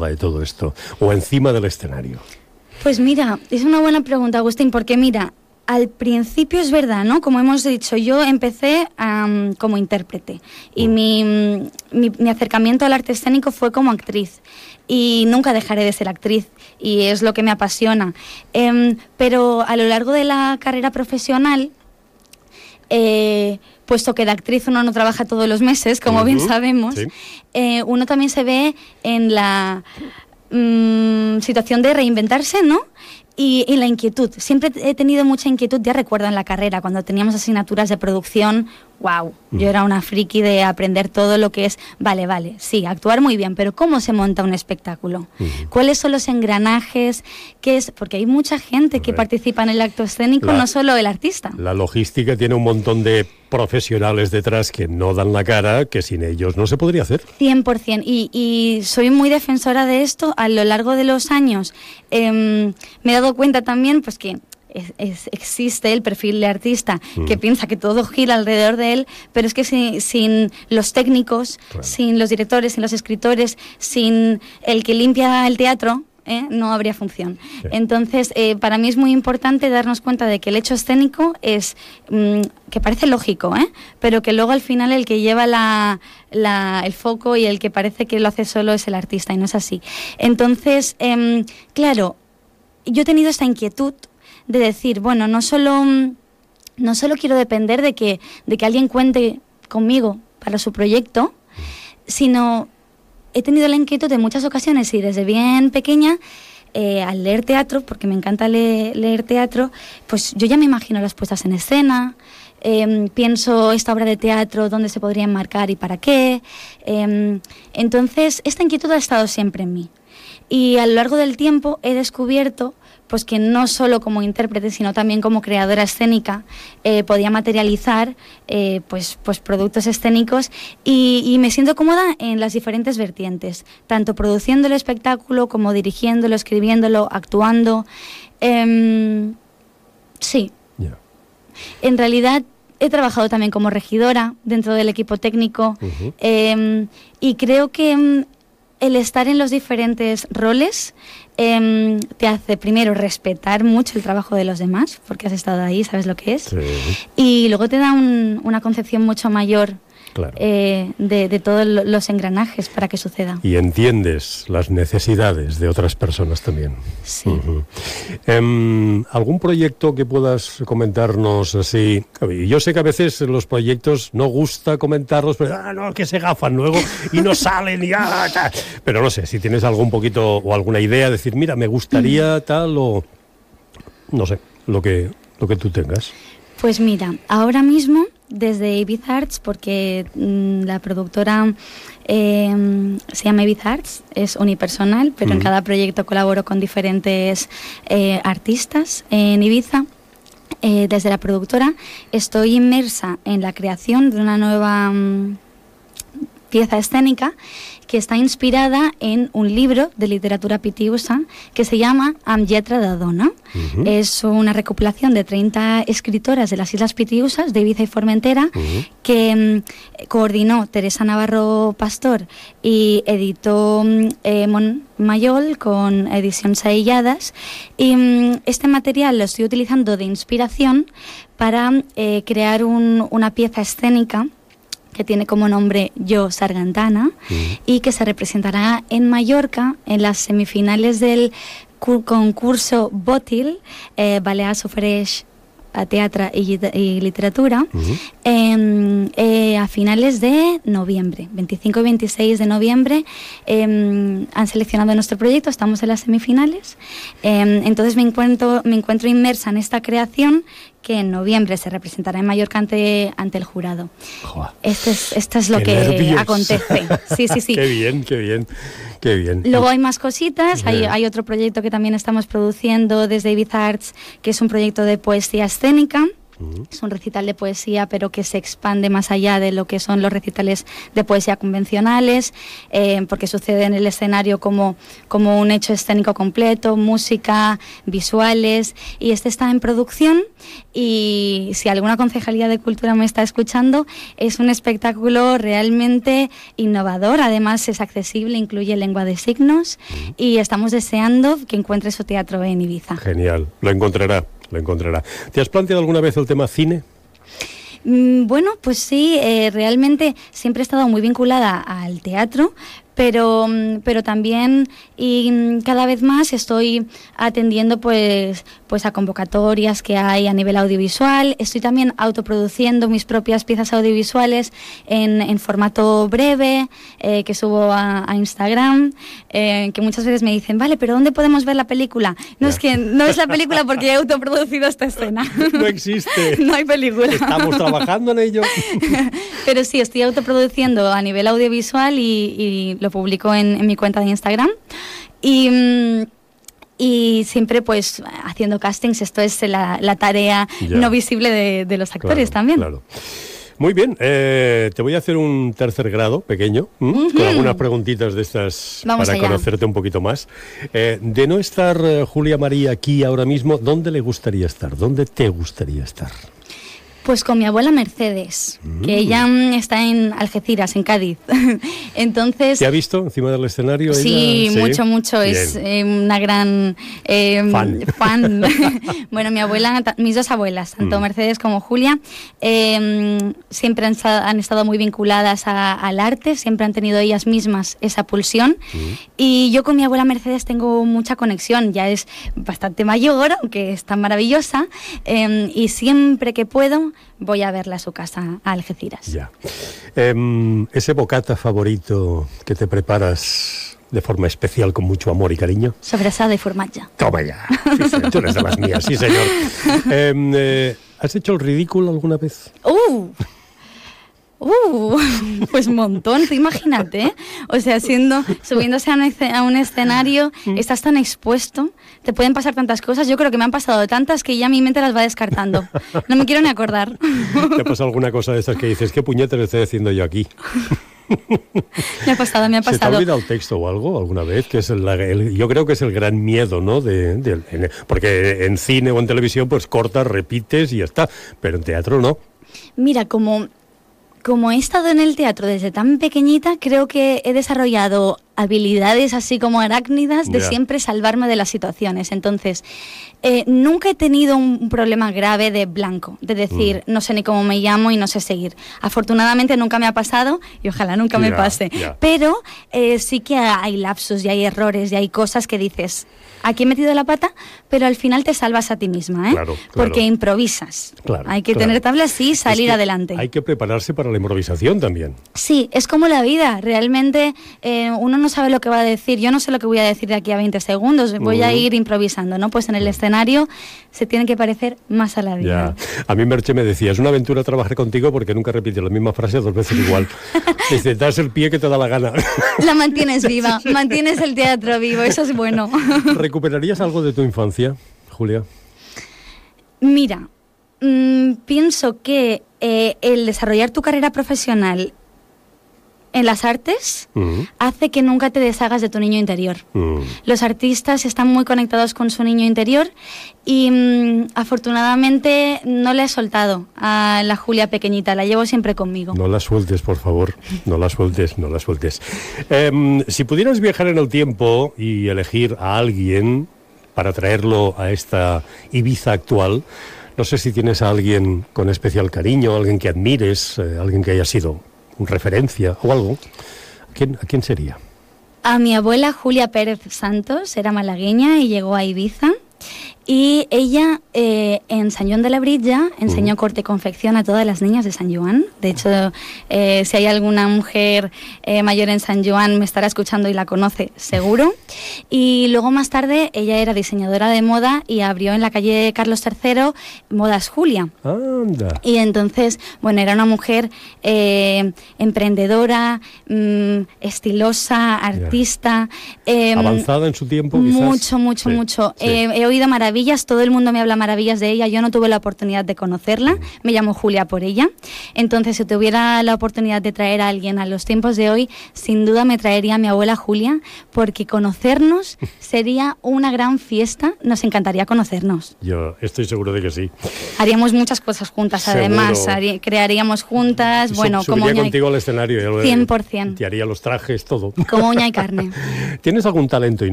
arriba de todo esto o encima del escenario? Pues mira, es una buena pregunta, Agustín, porque mira, al principio es verdad, ¿no? Como hemos dicho, yo empecé como intérprete y mi acercamiento al arte escénico fue como actriz y nunca dejaré de ser actriz y es lo que me apasiona. Pero a lo largo de la carrera profesional, puesto que de actriz uno no trabaja todos los meses, como bien sabemos, sí. Uno también se ve en la situación de reinventarse, ¿no? Y la inquietud. Siempre he tenido mucha inquietud, ya recuerdo en la carrera, cuando teníamos asignaturas de producción, wow, yo era una friki de aprender todo lo que es, vale, sí, actuar muy bien, pero ¿cómo se monta un espectáculo? ¿Cuáles son los engranajes? ¿Qué es? Porque hay mucha gente que participa en el acto escénico, no solo el artista. La logística tiene un montón de profesionales detrás que no dan la cara, que sin ellos no se podría hacer. 100%, y soy muy defensora de esto. A lo largo de los años me he dado cuenta también pues que existe el perfil de artista que piensa que todo gira alrededor de él, pero es que sin los técnicos, sin los directores, sin los escritores, sin el que limpia el teatro, no habría función. Sí. Entonces, para mí es muy importante darnos cuenta de que el hecho escénico es, que parece lógico, pero que luego al final el que lleva el foco y el que parece que lo hace solo es el artista, y no es así. Entonces, claro, yo he tenido esta inquietud de decir, bueno, no solo quiero depender de que alguien cuente conmigo para su proyecto, sino he tenido la inquietud en muchas ocasiones y desde bien pequeña, al leer teatro, porque me encanta leer teatro, pues yo ya me imagino las puestas en escena, pienso esta obra de teatro, dónde se podría enmarcar y para qué. Entonces, esta inquietud ha estado siempre en mí. Y a lo largo del tiempo he descubierto pues que no solo como intérprete, sino también como creadora escénica podía materializar pues productos escénicos y me siento cómoda en las diferentes vertientes, tanto produciendo el espectáculo como dirigiéndolo, escribiéndolo, actuando. Sí. Yeah. En realidad he trabajado también como regidora dentro del equipo técnico y creo que el estar en los diferentes roles te hace primero respetar mucho el trabajo de los demás, porque has estado ahí, sabes lo que es, sí. Y luego te da una concepción mucho mayor, claro, de todos los engranajes para que suceda. Y entiendes las necesidades de otras personas también. Sí. ¿Algún proyecto que puedas comentarnos así? Yo sé que a veces los proyectos no gusta comentarlos, pero no, que se gafan luego y no salen y pero no sé, si tienes algún poquito o alguna idea, decir, mira, me gustaría tal o no sé, lo que tú tengas. Pues mira, ahora mismo desde Ibiza Arts, porque la productora se llama Ibiza Arts, es unipersonal, pero en cada proyecto colaboro con diferentes artistas en Ibiza. Desde la productora estoy inmersa en la creación de una nueva pieza escénica que está inspirada en un libro de literatura pitiusa que se llama Amb lletra de dona. Es una recopilación de 30 escritoras de las Islas Pitiusas, de Ibiza y Formentera, que coordinó Teresa Navarro Pastor y editó Mayol con Edicions Aïllades. Y este material lo estoy utilizando de inspiración para crear una pieza escénica que tiene como nombre Yo Sargantana y que se representará en Mallorca en las semifinales del concurso Bòtil, Balears ofereix a teatre y literatura, a finales de noviembre, 25 y 26 de noviembre. Han seleccionado nuestro proyecto, estamos en las semifinales, entonces me encuentro inmersa en esta creación que en noviembre se representará en Mallorca ante el jurado. Esto es lo que nervios acontece. Sí. Qué bien. Luego hay más cositas, hay otro proyecto que también estamos produciendo desde Ibiza Arts, que es un proyecto de poesía escénica, Es un recital de poesía, pero que se expande más allá de lo que son los recitales de poesía convencionales, porque sucede en el escenario como un hecho escénico completo, música, visuales, y este está en producción. Y si alguna concejalía de cultura me está escuchando, es un espectáculo realmente innovador. Además es accesible, incluye lengua de signos, y estamos deseando que encuentre su teatro en Ibiza. Genial, lo encontrará. ¿Te has planteado alguna vez el tema cine? Bueno, pues sí, realmente siempre he estado muy vinculada al teatro, pero también y cada vez más estoy atendiendo pues a convocatorias que hay a nivel audiovisual. Estoy también autoproduciendo mis propias piezas audiovisuales en formato breve, que subo a Instagram, que muchas veces me dicen, vale, pero ¿dónde podemos ver la película? No, es que no es la película porque he autoproducido esta escena. No existe. No hay película. Estamos trabajando en ello. Pero sí, estoy autoproduciendo a nivel audiovisual y lo publico en mi cuenta de Instagram. Y siempre pues haciendo castings. Esto es la tarea no visible de los actores también. Claro. Muy bien, te voy a hacer un tercer grado pequeño, con algunas preguntitas de estas. Vamos para allá. Conocerte un poquito más. De no estar Julia María aquí ahora mismo, ¿dónde le gustaría estar? ¿Dónde te gustaría estar? Pues con mi abuela Mercedes, que ella está en Algeciras, en Cádiz. Entonces, ¿te ha visto encima del escenario? Sí, ella? Mucho. Bien. Es una gran fan. Bueno, mi abuela, mis dos abuelas, tanto Mercedes como Julia, siempre han estado muy vinculadas al arte, siempre han tenido ellas mismas esa pulsión. Y yo con mi abuela Mercedes tengo mucha conexión. Ya es bastante mayor, aunque es tan maravillosa, y siempre que puedo voy a verla a su casa, a Algeciras. Ya. ¿Ese bocata favorito que te preparas de forma especial, con mucho amor y cariño? Sobrassada y formatge. Toma ya. Sí, señor. Tú eres de las mías, sí, señor. ¿Has hecho el ridículo alguna vez? Pues un montón, tú imagínate, ¿eh? O sea, subiéndose a un escenario, estás tan expuesto, te pueden pasar tantas cosas. Yo creo que me han pasado tantas que ya mi mente las va descartando. No me quiero ni acordar. ¿Te ha pasado alguna cosa de estas que dices, qué puñetas le estoy haciendo yo aquí? Me ha pasado. ¿Se te ha olvidado el texto o algo alguna vez? Que es yo creo que es el gran miedo, ¿no? Porque en cine o en televisión pues cortas, repites y ya está, pero en teatro no. Mira, como he estado en el teatro desde tan pequeñita, creo que he desarrollado habilidades así como arácnidas de siempre salvarme de las situaciones. Entonces, nunca he tenido un problema grave de blanco, de decir, no sé ni cómo me llamo y no sé seguir. Afortunadamente nunca me ha pasado y ojalá nunca me pase. Pero sí que hay lapsus y hay errores y hay cosas que dices, aquí he metido la pata, pero al final te salvas a ti misma, ¿eh? Claro. Porque improvisas. Hay que tener tablas y salir adelante. Hay que prepararse para la improvisación también. Sí, es como la vida. Realmente uno no sabe lo que va a decir. Yo no sé lo que voy a decir de aquí a 20 segundos. Voy a ir improvisando, ¿no? Pues en el escenario se tiene que parecer más a la vida. Ya. A mí Merche me decía, es una aventura trabajar contigo porque nunca repites la misma frase dos veces igual. Dice, das el pie que te da la gana. La mantienes viva, mantienes el teatro vivo, eso es bueno. ¿Recuperarías algo de tu infancia, Julia? Mira, pienso que el desarrollar tu carrera profesional en las artes hace que nunca te deshagas de tu niño interior. Los artistas están muy conectados con su niño interior y afortunadamente no la he soltado a la Julia pequeñita, la llevo siempre conmigo. No la sueltes, por favor, no la sueltes. Si pudieras viajar en el tiempo y elegir a alguien para traerlo a esta Ibiza actual, no sé si tienes a alguien con especial cariño, alguien que admires, alguien que haya sido referencia o algo. ¿A quién sería? A mi abuela Julia Pérez Santos, era malagueña y llegó a Ibiza. Y ella en Sant Joan de la Brilla enseñó corte y confección a todas las niñas de Sant Joan. De hecho, si hay alguna mujer mayor en Sant Joan me estará escuchando y la conoce seguro. Y luego más tarde ella era diseñadora de moda y abrió en la calle Carlos III Modas Julia. Anda. Y entonces, bueno, era una mujer emprendedora, estilosa, artista. Avanzada en su tiempo, quizás. Mucho. He oído maravillas maravillas, todo el mundo me habla maravillas de ella, yo no tuve la oportunidad de conocerla, me llamo Julia por ella, entonces si tuviera la oportunidad de traer a alguien a los tiempos de hoy, sin duda me traería a mi abuela Julia, porque conocernos sería una gran fiesta, nos encantaría conocernos. Yo estoy seguro de que sí. Haríamos muchas cosas juntas, además, crearíamos juntas, bueno, como subiría contigo al escenario. 100%. Te haría los trajes, todo. Como uña y carne. ¿Tienes algún talento